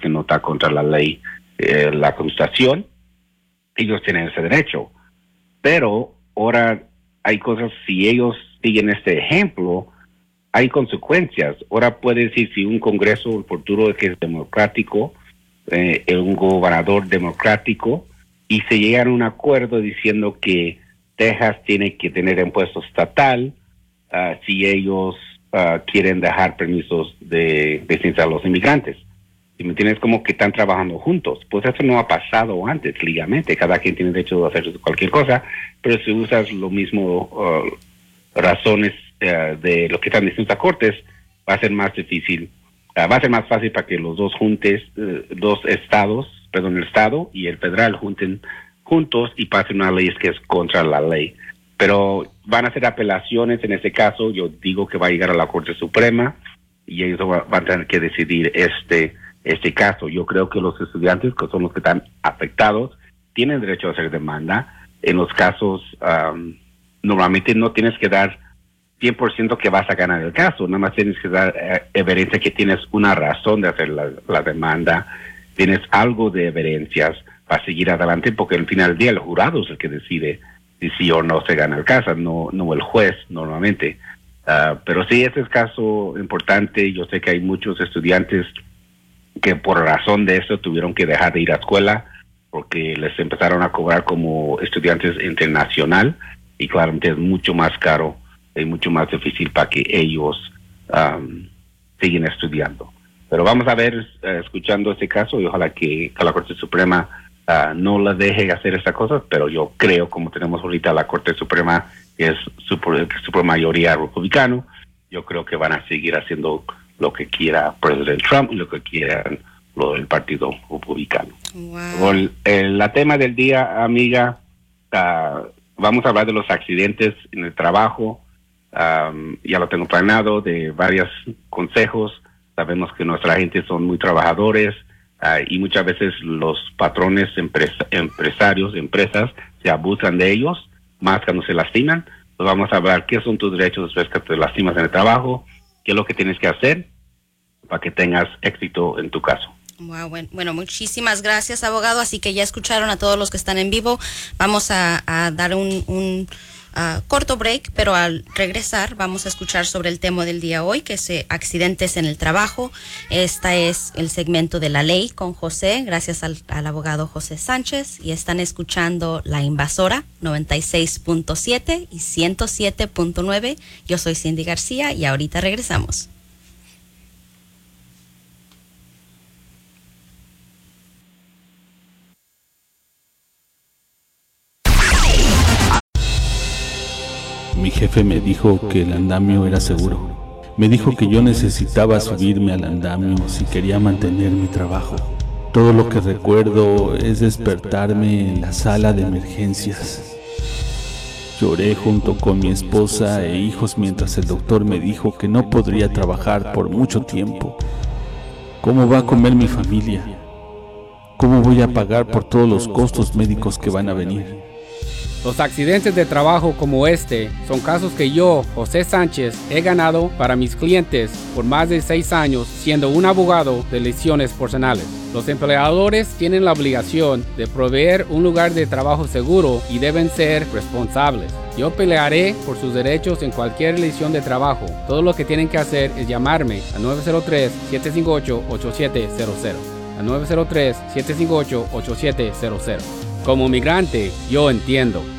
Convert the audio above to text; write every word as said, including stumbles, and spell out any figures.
que no está contra la ley, eh, la Constitución. Ellos tienen ese derecho. Pero ahora hay cosas, si ellos siguen este ejemplo, hay consecuencias. Ahora puede decir si un Congreso, el futuro que es democrático, eh, un gobernador democrático, y se llega a un acuerdo diciendo que Texas tiene que tener impuesto estatal uh, si ellos uh, quieren dejar permisos de licencia a los inmigrantes. ¿Y me entiendes? Como que están trabajando juntos. Pues eso no ha pasado antes, legalmente. Cada quien tiene derecho de hacer cualquier cosa, pero si usas lo mismo uh, razones uh, de lo que están diciendo las cortes, va a ser más difícil. Uh, va a ser más fácil para que los dos juntes, uh, dos estados, perdón, el estado y el federal junten juntos y pasen una ley que es contra la ley. Pero van a hacer apelaciones en ese caso. Yo digo que va a llegar a la Corte Suprema y ellos van a tener que decidir este este caso. Yo creo que los estudiantes, que son los que están afectados, tienen derecho a hacer demanda. En los casos, um, normalmente no tienes que dar cien por ciento que vas a ganar el caso, nada más tienes que dar eh, evidencia que tienes una razón de hacer la, la demanda, tienes algo de evidencias para seguir adelante, porque al final del día el jurado es el que decide si sí o no se gana el caso, no, no el juez normalmente. Uh, pero sí, este es caso importante. Yo sé que hay muchos estudiantes que por razón de eso tuvieron que dejar de ir a escuela porque les empezaron a cobrar como estudiantes internacional y claramente es mucho más caro y mucho más difícil para que ellos um, sigan estudiando. Pero vamos a ver, uh, escuchando este caso, y ojalá que, que la Corte Suprema uh, no la deje hacer estas cosas, pero yo creo, como tenemos ahorita la Corte Suprema, que es super, super mayoría republicano, yo creo que van a seguir haciendo lo que quiera President Trump y lo que quieran lo del Partido Republicano. Wow. El, el, la tema del día, amiga, uh, vamos a hablar de los accidentes en el trabajo. Um, ya lo tengo planeado, de varios consejos. Sabemos que nuestra gente son muy trabajadores uh, y muchas veces los patrones, empresa, empresarios, empresas, se abusan de ellos, más cuando se lastiman. Pues vamos a hablar qué son tus derechos después que te lastimas en el trabajo, qué es lo que tienes que hacer para que tengas éxito en tu caso. Wow, bueno, bueno, muchísimas gracias, abogado. Así que ya escucharon a todos los que están en vivo. Vamos a, a dar un, un uh, corto break, pero al regresar vamos a escuchar sobre el tema del día hoy, que es eh, accidentes en el trabajo. Este es el segmento de la ley con José, gracias al, al abogado José Sánchez. Y están escuchando La Invasora noventa y seis punto siete y ciento siete punto nueve. Yo soy Cindy García y ahorita regresamos. Mi jefe me dijo que el andamio era seguro. Me dijo que yo necesitaba subirme al andamio si quería mantener mi trabajo. Todo lo que recuerdo es despertarme en la sala de emergencias. Lloré junto con mi esposa e hijos mientras el doctor me dijo que no podría trabajar por mucho tiempo. ¿Cómo va a comer mi familia? ¿Cómo voy a pagar por todos los costos médicos que van a venir? Los accidentes de trabajo como este son casos que yo, José Sánchez, he ganado para mis clientes por más de seis años siendo un abogado de lesiones personales. Los empleadores tienen la obligación de proveer un lugar de trabajo seguro y deben ser responsables. Yo pelearé por sus derechos en cualquier lesión de trabajo. Todo lo que tienen que hacer es llamarme a nueve cero tres, siete cinco ocho, ocho siete cero cero. A nueve cero tres, siete cinco ocho, ocho siete cero cero. Como migrante, yo entiendo.